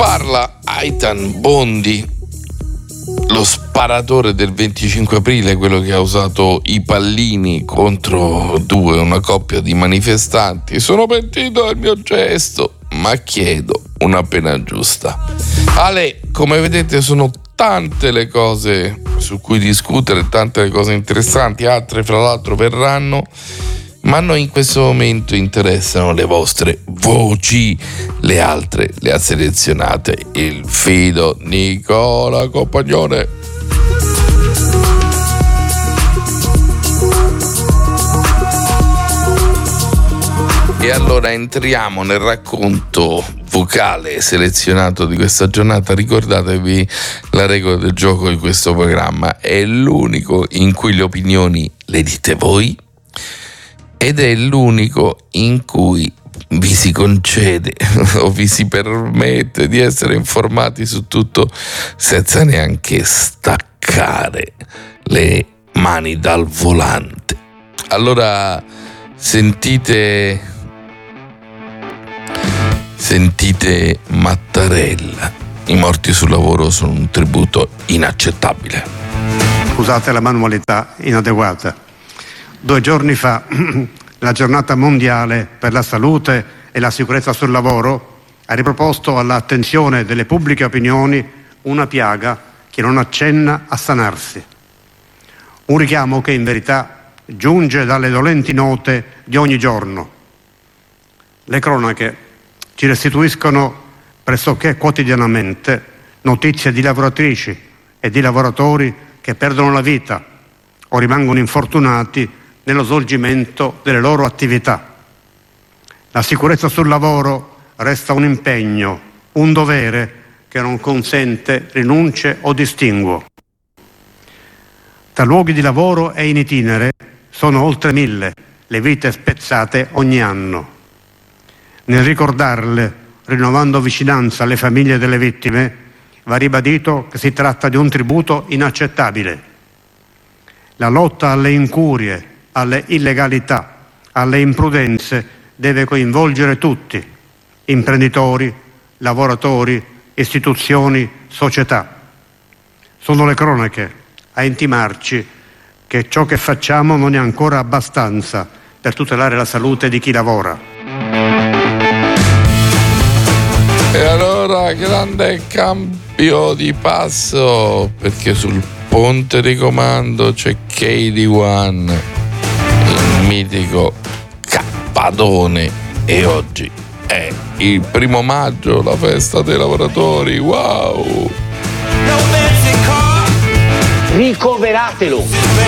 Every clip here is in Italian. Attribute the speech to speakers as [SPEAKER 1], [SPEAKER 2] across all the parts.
[SPEAKER 1] Parla Aitan Bondi, lo sparatore del 25 aprile, quello che ha usato i pallini contro una coppia di manifestanti. Sono pentito del mio gesto, ma chiedo una pena giusta. Ale, come vedete sono tante le cose su cui discutere, tante le cose interessanti, altre fra l'altro verranno, ma a noi in questo momento interessano le vostre voci, le altre le ha selezionate il fido Nicola Compagnone. E allora entriamo nel racconto vocale selezionato di questa giornata. Ricordatevi la regola del gioco di questo programma: è l'unico in cui le opinioni le dite voi ed è l'unico in cui vi si concede o vi si permette di essere informati su tutto senza neanche staccare le mani dal volante. Allora sentite Mattarella: i morti sul lavoro sono un tributo inaccettabile.
[SPEAKER 2] Scusate la manualità inadeguata. 2 giorni fa, la giornata mondiale per la salute e la sicurezza sul lavoro ha riproposto all'attenzione delle pubbliche opinioni una piaga che non accenna a sanarsi. Un richiamo che in verità giunge dalle dolenti note di ogni giorno. Le cronache ci restituiscono pressoché quotidianamente notizie di lavoratrici e di lavoratori che perdono la vita o rimangono infortunati nello svolgimento delle loro attività. La sicurezza sul lavoro resta un impegno, un dovere che non consente rinunce o distinguo. Tra luoghi di lavoro e in itinere sono oltre 1000 le vite spezzate ogni anno. Nel ricordarle, rinnovando vicinanza alle famiglie delle vittime, va ribadito che si tratta di un tributo inaccettabile. La lotta alle incurie, alle illegalità, alle imprudenze deve coinvolgere tutti: imprenditori, lavoratori, istituzioni, società. Sono le cronache a intimarci che ciò che facciamo non è ancora abbastanza per tutelare la salute di chi lavora.
[SPEAKER 1] E allora grande cambio di passo, perché sul ponte di comando c'è KD1, il mitico Cappadone, e oggi è il 1 maggio, la festa dei lavoratori. Wow!
[SPEAKER 3] Ricoveratelo!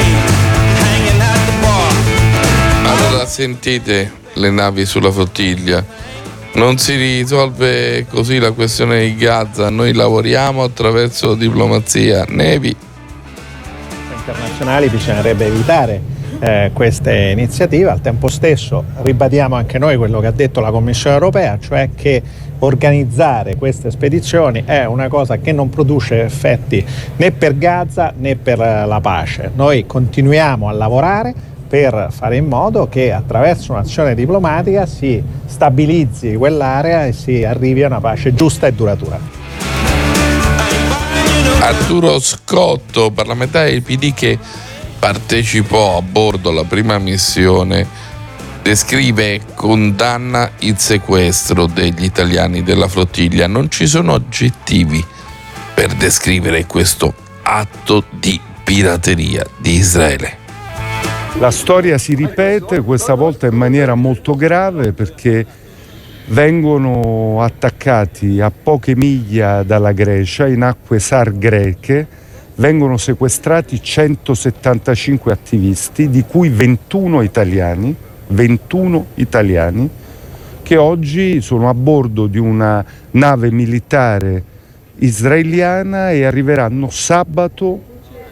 [SPEAKER 1] Allora sentite le navi sulla flottiglia: non si risolve così la questione di Gaza, noi lavoriamo attraverso diplomazia. Nevi.
[SPEAKER 4] Internazionali bisognerebbe evitare queste iniziative. Al tempo stesso ribadiamo anche noi quello che ha detto la Commissione europea, cioè che organizzare queste spedizioni è una cosa che non produce effetti né per Gaza né per la pace. Noi continuiamo a lavorare per fare in modo che attraverso un'azione diplomatica si stabilizzi quell'area e si arrivi a una pace giusta e duratura.
[SPEAKER 1] Arturo Scotto, parlamentare del PD che partecipò a bordo alla prima missione, descrive e condanna il sequestro degli italiani della flottiglia. Non ci sono aggettivi per descrivere questo atto di pirateria di Israele.
[SPEAKER 5] La storia si ripete, questa volta in maniera molto grave, perché vengono attaccati a poche miglia dalla Grecia, in acque SAR greche, vengono sequestrati 175 attivisti, di cui 21 italiani, che oggi sono a bordo di una nave militare israeliana e arriveranno sabato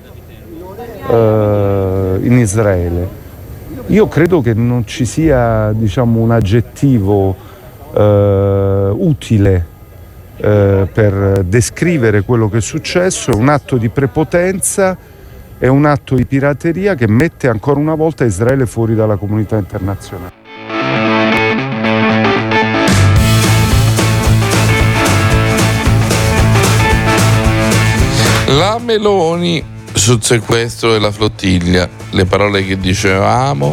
[SPEAKER 5] in Israele. Io credo che non ci sia, un aggettivo utile per descrivere quello che è successo. È un atto di prepotenza, è un atto di pirateria che mette ancora una volta Israele fuori dalla comunità internazionale.
[SPEAKER 1] La Meloni sul sequestro della flottiglia, le parole che dicevamo,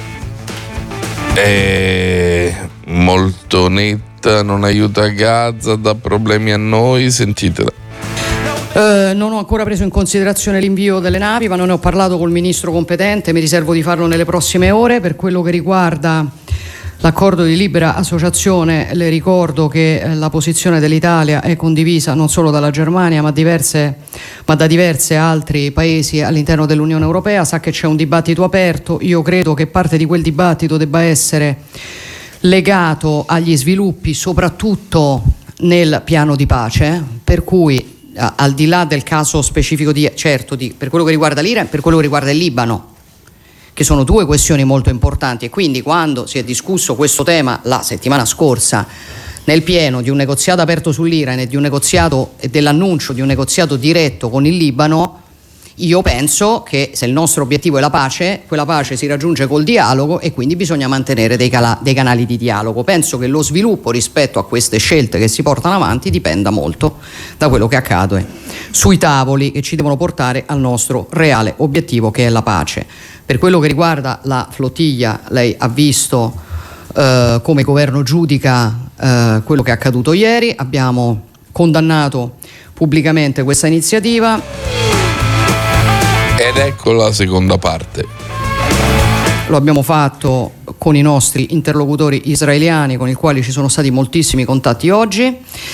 [SPEAKER 1] è molto netta, non aiuta Gaza, dà problemi a noi, sentitela.
[SPEAKER 6] Non ho ancora preso in considerazione l'invio delle navi, ma non ne ho parlato col ministro competente, mi riservo di farlo nelle prossime ore. Per quello che riguarda l'accordo di libera associazione, le ricordo che la posizione dell'Italia è condivisa non solo dalla Germania ma da diversi altri paesi all'interno dell'Unione Europea. Sa che c'è un dibattito aperto, io credo che parte di quel dibattito debba essere legato agli sviluppi soprattutto nel piano di pace, per cui al di là del caso specifico per quello che riguarda l'Iran e per quello che riguarda il Libano, che sono due questioni molto importanti, e quindi quando si è discusso questo tema la settimana scorsa nel pieno di un negoziato aperto sull'Iran e dell'annuncio di un negoziato diretto con il Libano, io penso che se il nostro obiettivo è la pace, quella pace si raggiunge col dialogo e quindi bisogna mantenere dei canali di dialogo. Penso che lo sviluppo rispetto a queste scelte che si portano avanti dipenda molto da quello che accade sui tavoli che ci devono portare al nostro reale obiettivo, che è la pace. Per quello che riguarda la flottiglia, lei ha visto come il governo giudica quello che è accaduto ieri. Abbiamo condannato pubblicamente questa iniziativa.
[SPEAKER 1] Ed ecco la seconda parte.
[SPEAKER 6] Lo abbiamo fatto con i nostri interlocutori israeliani, con i quali ci sono stati moltissimi contatti oggi.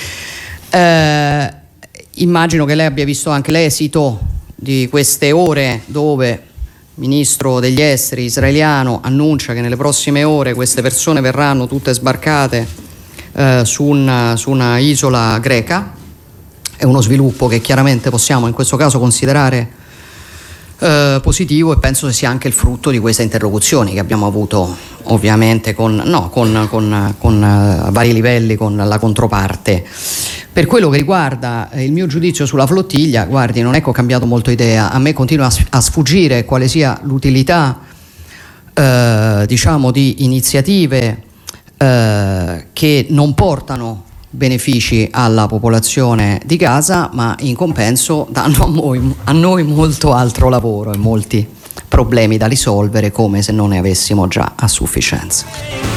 [SPEAKER 6] Immagino che lei abbia visto anche l'esito di queste ore, dove il ministro degli esteri israeliano annuncia che nelle prossime ore queste persone verranno tutte sbarcate su una isola greca. È uno sviluppo che chiaramente possiamo in questo caso considerare positivo, e penso che sia anche il frutto di queste interlocuzioni che abbiamo avuto ovviamente con vari livelli con la controparte. Per quello che riguarda il mio giudizio sulla flottiglia, guardi, non è che ho cambiato molto idea. A me continua a sfuggire quale sia l'utilità di iniziative che non portano benefici alla popolazione di Gaza, ma in compenso danno a noi molto altro lavoro e molti problemi da risolvere, come se non ne avessimo già a sufficienza.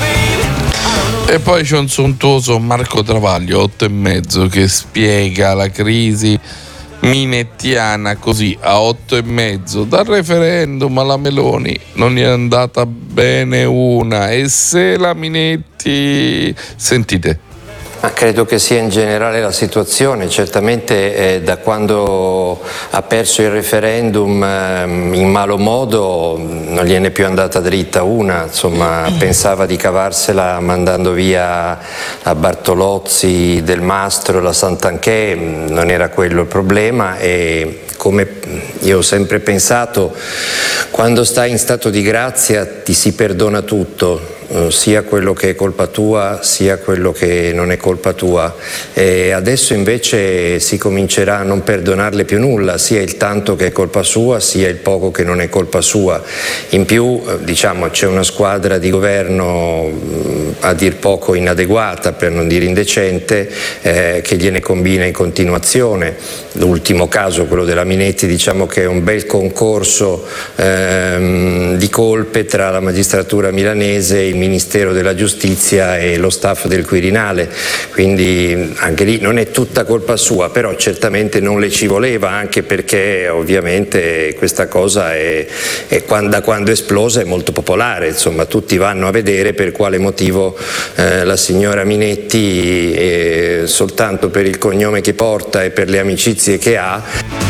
[SPEAKER 1] E poi c'è un sontuoso Marco Travaglio, 8:30, che spiega la crisi minettiana così, a 8:30. Dal referendum alla Meloni non gli è andata bene una, e se la Minetti... Sentite.
[SPEAKER 7] Ma credo che sia in generale la situazione. Certamente da quando ha perso il referendum in malo modo non gliene è più andata dritta una, insomma pensava di cavarsela mandando via a Bartolozzi, Del Mastro, la Santanchè, non era quello il problema. E come io ho sempre pensato, quando stai in stato di grazia ti si perdona tutto, sia quello che è colpa tua sia quello che non è colpa tua, e adesso invece si comincerà a non perdonarle più nulla, sia il tanto che è colpa sua sia il poco che non è colpa sua. In più c'è una squadra di governo a dir poco inadeguata, per non dire indecente, che gliene combina in continuazione. L'ultimo caso, quello della Minetti, diciamo che è un bel concorso di colpe tra la magistratura milanese, il Ministero della Giustizia e lo staff del Quirinale, quindi anche lì non è tutta colpa sua, però certamente non le ci voleva, anche perché ovviamente questa cosa da quando è esplosa è molto popolare, insomma tutti vanno a vedere per quale motivo la signora Minetti, soltanto per il cognome che porta e per le amicizie che ha,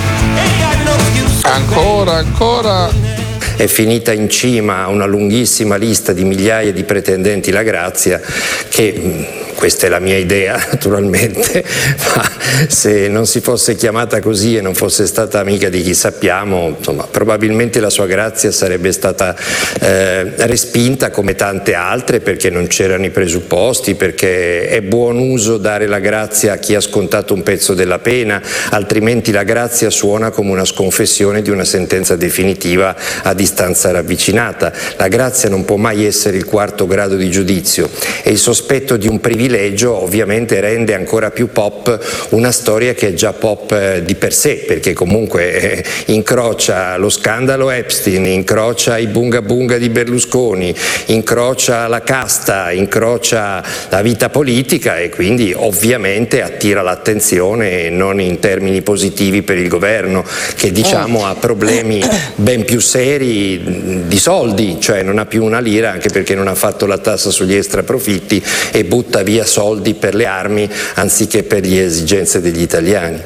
[SPEAKER 1] ancora
[SPEAKER 7] è finita in cima a una lunghissima lista di migliaia di pretendenti la grazia, che questa è la mia idea naturalmente, ma se non si fosse chiamata così e non fosse stata amica di chi sappiamo, insomma, probabilmente la sua grazia sarebbe stata respinta come tante altre, perché non c'erano i presupposti, perché è buon uso dare la grazia a chi ha scontato un pezzo della pena, altrimenti la grazia suona come una sconfessione di una sentenza definitiva a distanza ravvicinata. La grazia non può mai essere il quarto grado di giudizio, e il sospetto di un privilegio privilegio ovviamente rende ancora più pop una storia che è già pop di per sé, perché comunque incrocia lo scandalo Epstein, incrocia i bunga bunga di Berlusconi, incrocia la casta, incrocia la vita politica e quindi ovviamente attira l'attenzione non in termini positivi per il governo, che diciamo ha problemi ben più seri di soldi, cioè non ha più una lira, anche perché non ha fatto la tassa sugli extraprofitti e butta via soldi per le armi anziché per le esigenze degli italiani.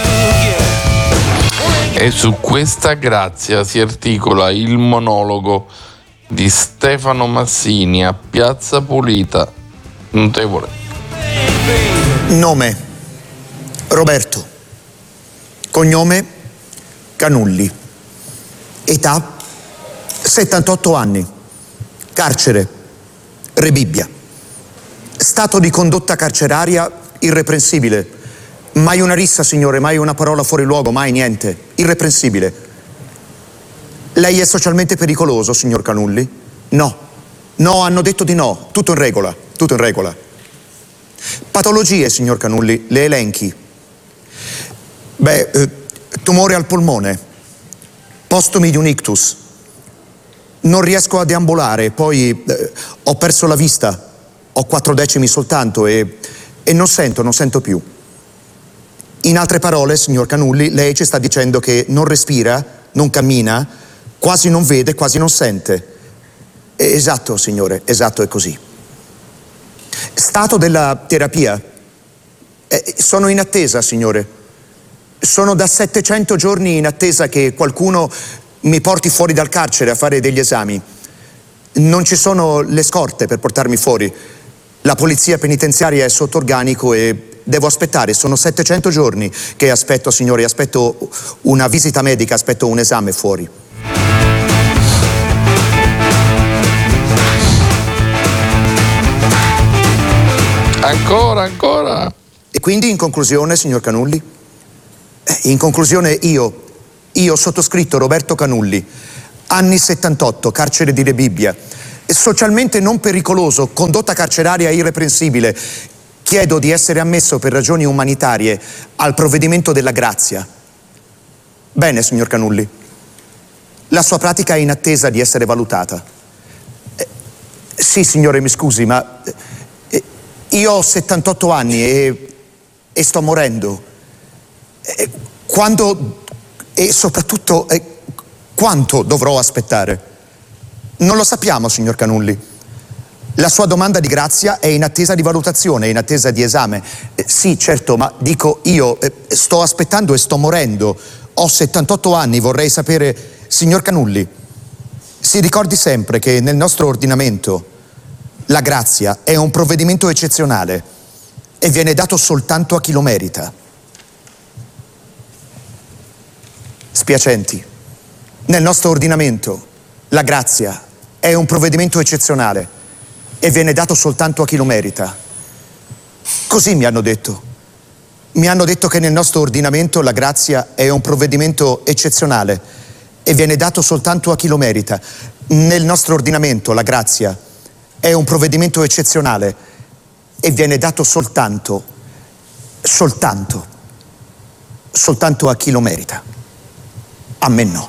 [SPEAKER 1] E su questa grazia si articola il monologo di Stefano Massini a Piazza Pulita. Notevole.
[SPEAKER 8] Nome: Roberto. Cognome: Canulli. Età: 78 anni. Carcere: Rebibbia. Stato di condotta carceraria: irreprensibile. Mai una rissa, signore, mai una parola fuori luogo, mai niente. Irreprensibile. Lei è socialmente pericoloso, signor Canulli? No. No, hanno detto di no. Tutto in regola, tutto in regola. Patologie, signor Canulli, le elenchi. Tumore al polmone. Postomi di un ictus. Non riesco a deambulare, poi ho perso la vista. Ho 4 decimi soltanto e non sento più. In altre parole, signor Canulli, lei ci sta dicendo che non respira, non cammina, quasi non vede, quasi non sente. Esatto, signore, esatto, è così. Stato della terapia? Sono in attesa, signore. Sono da 700 giorni in attesa che qualcuno mi porti fuori dal carcere a fare degli esami. Non ci sono le scorte per portarmi fuori. La polizia penitenziaria è sotto organico e devo aspettare. Sono 700 giorni che aspetto, signore, aspetto una visita medica, aspetto un esame fuori.
[SPEAKER 1] Ancora.
[SPEAKER 8] E quindi, in conclusione, signor Canulli? In conclusione, io sottoscritto Roberto Canulli, anni 78, carcere di Rebibbia, socialmente non pericoloso, condotta carceraria irreprensibile, chiedo di essere ammesso per ragioni umanitarie al provvedimento della grazia. Bene, signor Canulli, la sua pratica è in attesa di essere valutata. Sì, signore, mi scusi, ma io ho 78 anni e sto morendo. Quando e soprattutto quanto dovrò aspettare? Non lo sappiamo, signor Canulli. La sua domanda di grazia è in attesa di valutazione, è in attesa di esame. Sì, certo, ma dico io sto aspettando e sto morendo. Ho 78 anni, vorrei sapere, signor Canulli, si ricordi sempre che nel nostro ordinamento la grazia è un provvedimento eccezionale e viene dato soltanto a chi lo merita. Spiacenti, nel nostro ordinamento la grazia è un provvedimento eccezionale e viene dato soltanto a chi lo merita. Così mi hanno detto. Mi hanno detto che nel nostro ordinamento la grazia è un provvedimento eccezionale e viene dato soltanto a chi lo merita. Nel nostro ordinamento la grazia è un provvedimento eccezionale e viene dato soltanto a chi lo merita. A me no.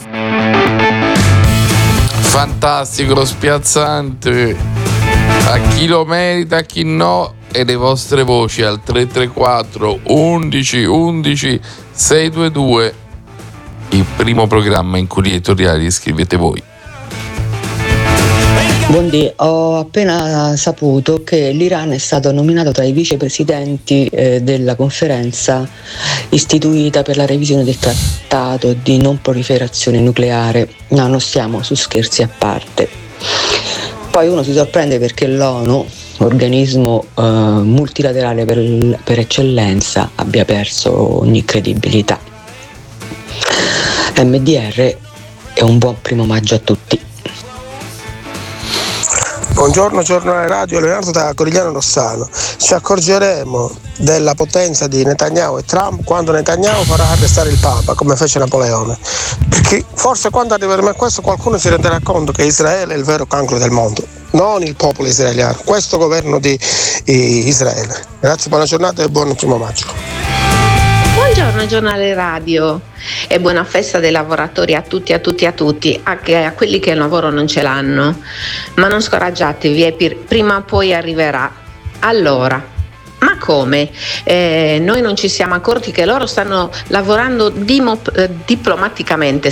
[SPEAKER 1] Fantastico, spiazzante. A chi lo merita, a chi no, e le vostre voci al 334 11 11 622, il primo programma in cui gli editoriali scrivete voi.
[SPEAKER 9] Buondì, ho appena saputo che l'Iran è stato nominato tra i vicepresidenti della conferenza istituita per la revisione del trattato di non proliferazione nucleare. No, non stiamo su scherzi a parte. Poi uno si sorprende perché l'ONU, organismo multilaterale per eccellenza, abbia perso ogni credibilità. MDR è un buon primo maggio a tutti.
[SPEAKER 10] Buongiorno, giornale radio, Leonardo da Corigliano Rossano. Ci accorgeremo della potenza di Netanyahu e Trump quando Netanyahu farà arrestare il Papa, come fece Napoleone. Perché forse quando arriveremo a questo qualcuno si renderà conto che Israele è il vero cancro del mondo. non il popolo israeliano, questo governo di Israele. Grazie, buona giornata e buon 1° maggio.
[SPEAKER 11] Buongiorno giornale radio e buona festa dei lavoratori a tutti, anche a quelli che il lavoro non ce l'hanno, ma non scoraggiatevi, prima o poi arriverà. Allora, ma come? Noi non ci siamo accorti che loro stanno lavorando diplomaticamente,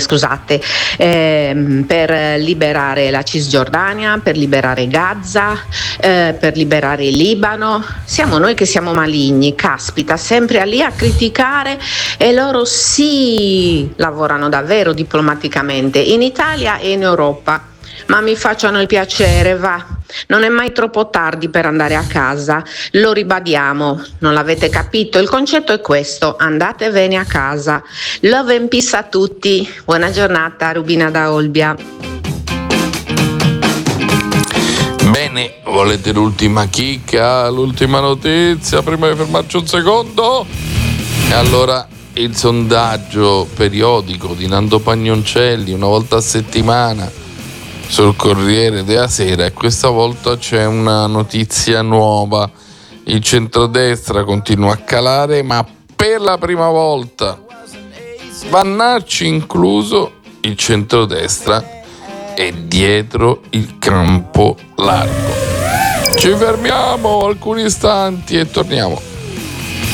[SPEAKER 11] per liberare la Cisgiordania, per liberare Gaza, per liberare il Libano. Siamo noi che siamo maligni, caspita, sempre lì a criticare, e loro sì lavorano davvero diplomaticamente in Italia e in Europa. Ma mi facciano il piacere, va. Non è mai troppo tardi per andare a casa. Lo ribadiamo, non l'avete capito? Il concetto è questo: andatevene a casa. Love and peace a tutti. Buona giornata, Rubina da Olbia.
[SPEAKER 1] Bene, volete l'ultima chicca, l'ultima notizia prima di fermarci un secondo? E allora il sondaggio periodico di Nando Pagnoncelli, una volta a settimana, sul Corriere della Sera, e questa volta c'è una notizia nuova. Il centrodestra continua a calare, ma per la prima volta, Vannacci incluso, il centrodestra è dietro il campo largo. Ci fermiamo alcuni istanti e torniamo.